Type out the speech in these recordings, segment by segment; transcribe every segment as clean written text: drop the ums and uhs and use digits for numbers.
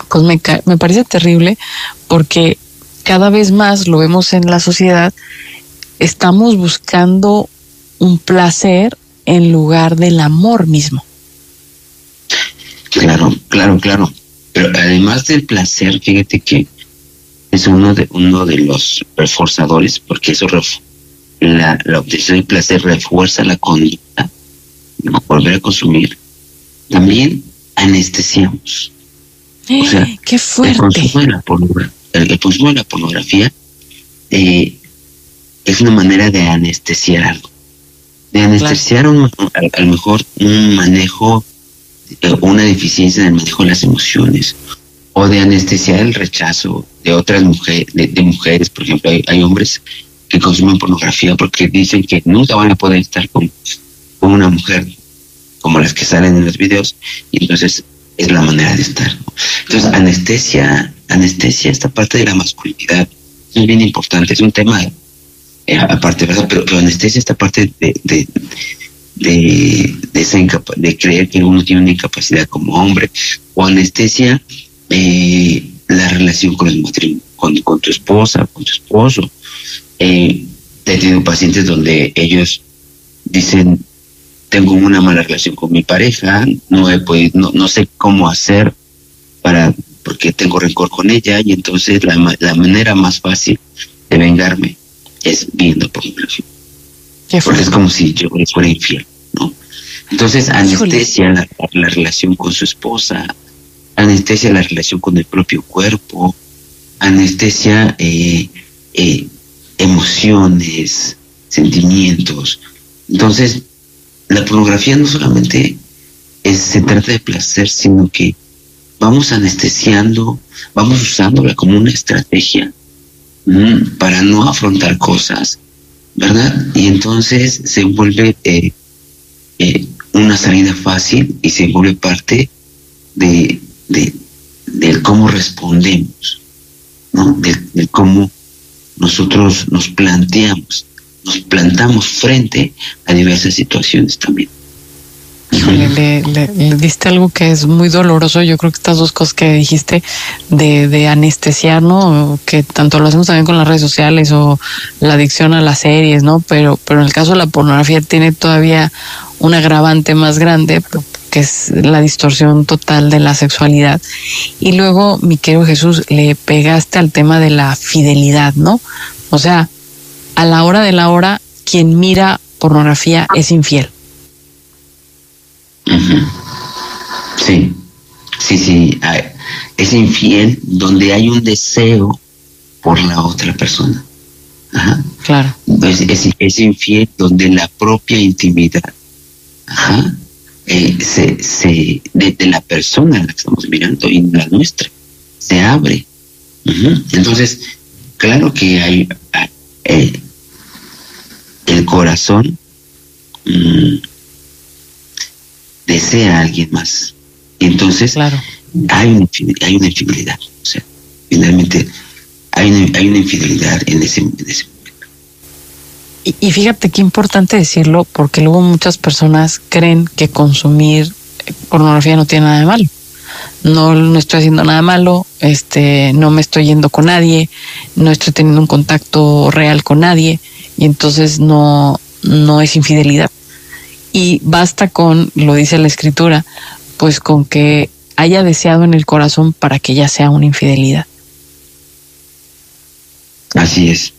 pues me parece terrible, porque cada vez más lo vemos en la sociedad, estamos buscando un placer en lugar del amor mismo. Claro. Pero además del placer, fíjate que es uno de los reforzadores, porque eso la obtención del placer refuerza la conducta de volver a consumir. También anestesiamos. O sea, ¡qué fuerte! El consumo de la pornografía es una manera de anestesiar algo. De anestesiar a lo mejor un manejo, una deficiencia en el manejo de las emociones, o de anestesiar el rechazo de otras mujeres, de mujeres. Por ejemplo, hay hombres que consumen pornografía porque dicen que nunca van a poder estar con una mujer como las que salen en los videos, y entonces es la manera de estar, ¿no? Entonces anestesia esta parte de la masculinidad. Es bien importante, es un tema aparte, ¿verdad? Pero anestesia esta parte de creer que uno tiene una incapacidad como hombre, o anestesia la relación con el matrimonio, con tu esposa, con tu esposo. He tenido pacientes donde ellos dicen: tengo una mala relación con mi pareja, no sé cómo hacer porque tengo rencor con ella, y entonces la manera más fácil de vengarme es viendo pornografía. Porque es como si yo les fuera infiel, ¿no? Entonces anestesia la relación con su esposa, anestesia la relación con el propio cuerpo, anestesia emociones, sentimientos. Entonces, la pornografía no solamente se trata de placer, sino que vamos anestesiando, vamos usándola como una estrategia para no afrontar cosas, ¿verdad? Y entonces se vuelve una salida fácil, y se vuelve parte de cómo respondemos, ¿no? De cómo nosotros nos plantamos frente a diversas situaciones también. Híjole, le diste algo que es muy doloroso. Yo creo que estas dos cosas que dijiste de anestesiar, ¿no? Que tanto lo hacemos también con las redes sociales, o la adicción a las series, ¿no? Pero en el caso de la pornografía tiene todavía un agravante más grande, que es la distorsión total de la sexualidad. Y luego, mi querido Jesús, le pegaste al tema de la fidelidad, ¿no? O sea, a la hora de la hora, quien mira pornografía es infiel. Sí. Es infiel donde hay un deseo por la otra persona. Ajá. Claro. Es infiel donde la propia intimidad, de la persona a la que estamos mirando y la nuestra se abre. Entonces, claro que hay el corazón desea a alguien más, y entonces claro, hay una infidelidad. O sea, finalmente hay una infidelidad en ese momento. Y fíjate qué importante decirlo, porque luego muchas personas creen que consumir pornografía no tiene nada de malo. No estoy haciendo nada malo, no me estoy yendo con nadie, no estoy teniendo un contacto real con nadie, y entonces no es infidelidad. Y basta con, lo dice la Escritura, pues con que haya deseado en el corazón para que ya sea una infidelidad. Así es.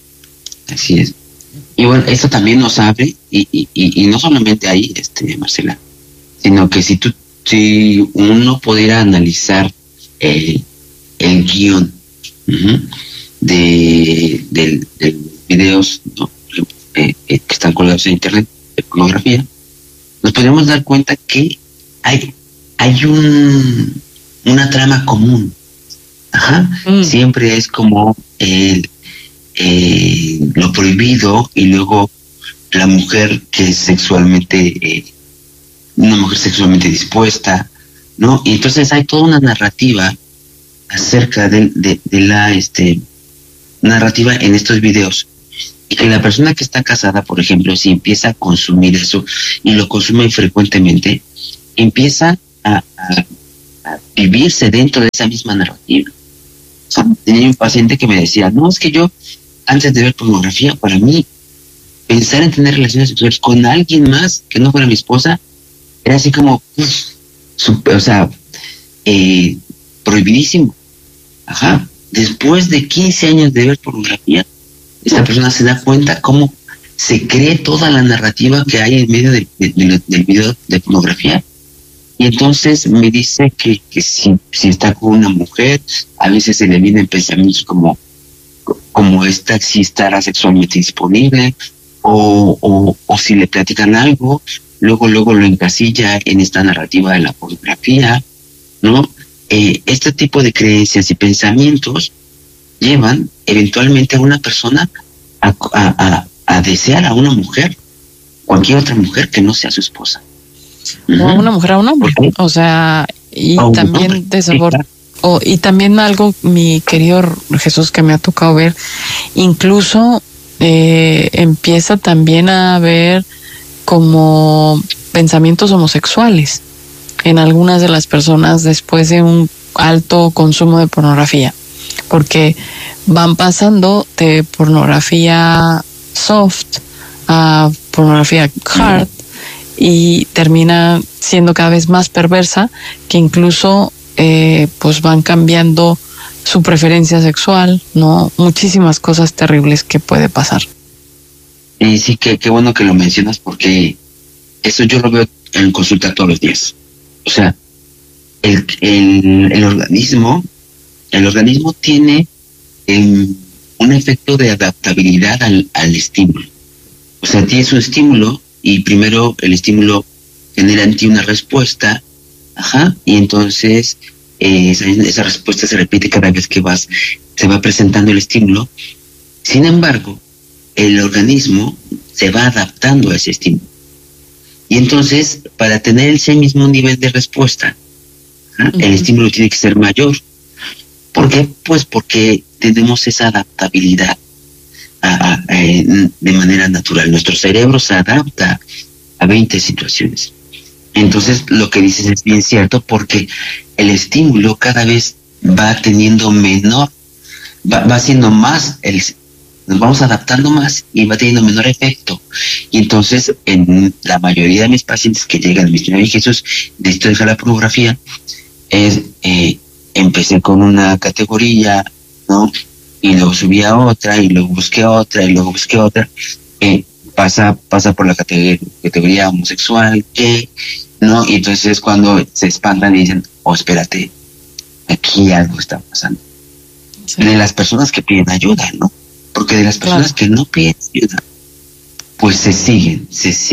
Y bueno, esto también nos abre, y no solamente ahí, Marcela, sino que si uno pudiera analizar el guión de videos, ¿no? Que están colgados en internet de pornografía, nos podemos dar cuenta que hay una trama común. Siempre es como lo prohibido, y luego la mujer que es una mujer sexualmente dispuesta, ¿no? Y entonces hay toda una narrativa acerca de la narrativa en estos videos, y que la persona que está casada, por ejemplo, si empieza a consumir eso y lo consume frecuentemente, empieza a a vivirse dentro de esa misma narrativa. O sea, tenía un paciente que me decía, no, es que yo, antes de ver pornografía, para mí, pensar en tener relaciones sexuales con alguien más que no fuera mi esposa, era así como, super, o sea, prohibidísimo. Ajá. Después de 15 años de ver pornografía, esta persona se da cuenta cómo se cree toda la narrativa que hay en medio del video de pornografía. Y entonces me dice que si está con una mujer, a veces se le vienen pensamientos como esta, si estará sexualmente disponible, o si le platican algo, luego lo encasilla en esta narrativa de la pornografía, ¿no? Este tipo de creencias y pensamientos llevan eventualmente a una persona a desear a una mujer, cualquier otra mujer que no sea su esposa. O a una mujer, a un hombre. O sea, y también de sabor. Sí, claro. Y también algo, mi querido Jesús, que me ha tocado ver, incluso empieza también a haber como pensamientos homosexuales en algunas de las personas después de un alto consumo de pornografía, porque van pasando de pornografía soft a pornografía hard, y termina siendo cada vez más perversa, que incluso pues van cambiando su preferencia sexual, ¿no? Muchísimas cosas terribles que puede pasar. Y sí, qué bueno que lo mencionas, porque eso yo lo veo en consulta todos los días. O sea, el organismo tiene un efecto de adaptabilidad al estímulo. O sea, tienes un estímulo y primero el estímulo genera en ti una respuesta, y entonces esa respuesta se repite cada vez que se va presentando el estímulo. Sin embargo, el organismo se va adaptando a ese estímulo. Y entonces, para tener ese mismo nivel de respuesta, el estímulo tiene que ser mayor. ¿Por qué? Pues porque tenemos esa adaptabilidad de manera natural. Nuestro cerebro se adapta a 20 situaciones. Entonces, lo que dices es bien cierto, porque el estímulo cada vez va teniendo menor, va siendo más, nos vamos adaptando más y va teniendo menor efecto. Y entonces, en la mayoría de mis pacientes que llegan a mi Señor Jesús, necesito dejar la pornografía, empecé con una categoría, ¿no? Y luego subí a otra, y luego busqué otra, y luego busqué otra. Pasa por la categoría homosexual, gay, ¿no? Y entonces cuando se espantan y dicen, espérate, aquí algo está pasando. Sí. De las personas que piden ayuda, ¿no? Porque de las personas que no piden ayuda, pues se siguen.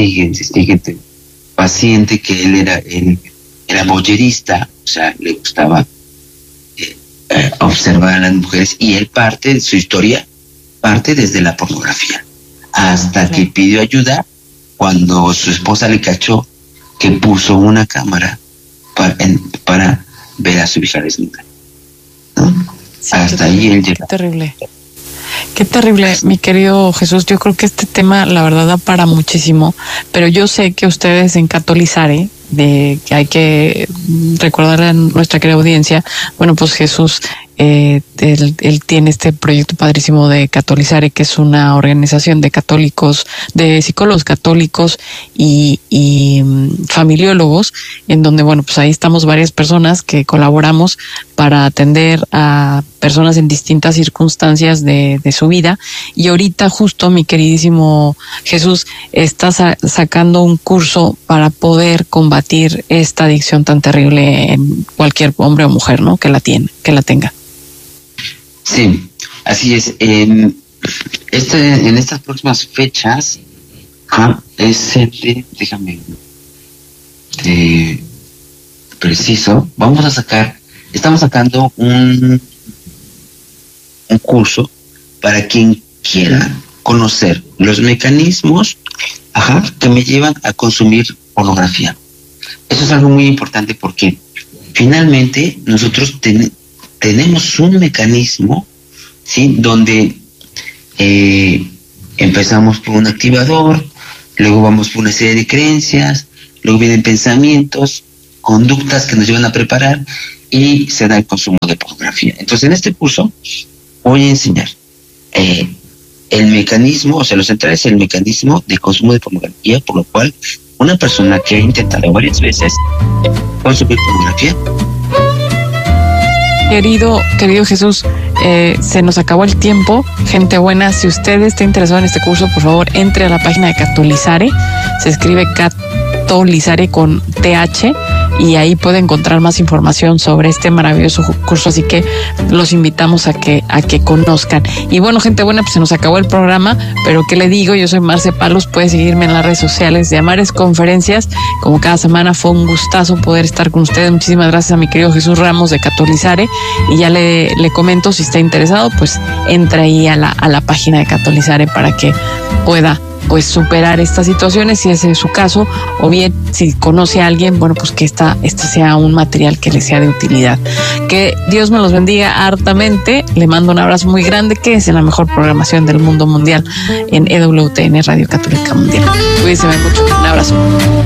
Paciente que él era voyerista, o sea, le gustaba observar a las mujeres, y él su historia parte desde la pornografía, hasta que pidió ayuda cuando su esposa le cachó que puso una cámara para ver a su hija desnuda, ¿no? Sí, hasta ahí él llegó. Qué terrible, mi querido Jesús. Yo creo que este tema, la verdad, da para muchísimo, pero yo sé que ustedes en Catolizare, de que hay que recordarle a nuestra querida audiencia, bueno, pues Jesús, él tiene este proyecto padrísimo de Catolizare, que es una organización de católicos, de psicólogos católicos y familiólogos, en donde, bueno, pues ahí estamos varias personas que colaboramos para atender a personas en distintas circunstancias de su vida. Y ahorita justo mi queridísimo Jesús está sacando un curso para poder combatir esta adicción tan terrible en cualquier hombre o mujer, ¿no? Que la tenga. Sí, así es. En estas próximas fechas, déjame preciso, estamos sacando un curso para quien quiera conocer los mecanismos que me llevan a consumir pornografía. Eso es algo muy importante, porque finalmente nosotros tenemos un mecanismo, ¿sí? Donde empezamos por un activador, luego vamos por una serie de creencias, luego vienen pensamientos, conductas que nos llevan a preparar, y se da el consumo de pornografía. Entonces, en este curso voy a enseñar el mecanismo, o sea, lo central es el mecanismo de consumo de pornografía, por lo cual una persona que ha intentado varias veces consumir pornografía. Querido Jesús, se nos acabó el tiempo. Gente buena, si usted está interesado en este curso, por favor, entre a la página de Catolizare. Se escribe Catolizare con TH, y ahí puede encontrar más información sobre este maravilloso curso, así que los invitamos a que conozcan. Y bueno, gente buena, pues se nos acabó el programa, pero ¿qué le digo? Yo soy Marce Palos, puede seguirme en las redes sociales de Amares Conferencias, como cada semana. Fue un gustazo poder estar con ustedes. Muchísimas gracias a mi querido Jesús Ramos de Catolizare, y ya le comento, si está interesado, pues entra ahí a la página de Catolizare para que pueda pues superar estas situaciones, si ese es su caso, o bien si conoce a alguien, bueno, pues que esta sea un material que le sea de utilidad. Que Dios me los bendiga hartamente. Le mando un abrazo muy grande, que es en la mejor programación del mundo mundial en EWTN, Radio Católica Mundial. Cuídense mucho. Un abrazo.